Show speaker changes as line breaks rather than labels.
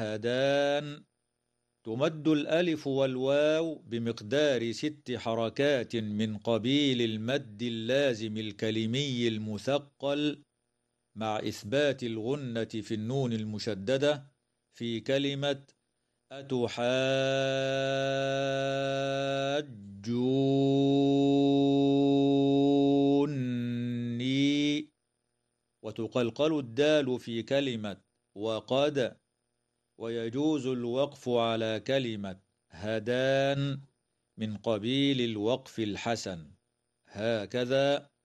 هدان. تمد الألف والواو بمقدار 6 حركات من قبيل المد اللازم الكلمي المثقل، مع إثبات الغنة في النون المشددة في كلمة أتحاجوني. وتقلقل الدال في كلمة وقد. ويجوز الوقف على كلمة هدان من قبيل الوقف الحسن، هكذا